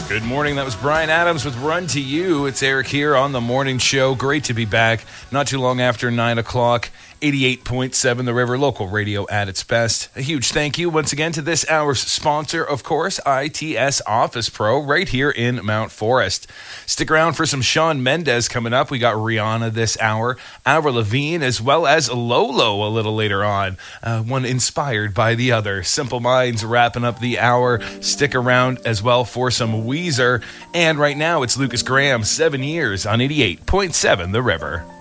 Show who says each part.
Speaker 1: Good morning. That was Brian Adams with Run to You. It's Eric here on the morning show. Great to be back. Not too long after 9 o'clock. 88.7 The River, local radio at its best. A huge thank you once again to this hour's sponsor, of course, ITS Office Pro, right here in Mount Forest. Stick around for some Shawn Mendes coming up. We got Rihanna this hour, Avril Lavigne, as well as Lolo a little later on. One inspired by the other. Simple Minds wrapping up the hour. Stick around as well for some Weezer. And right now it's Lucas Graham, 7 years on 88.7 The River.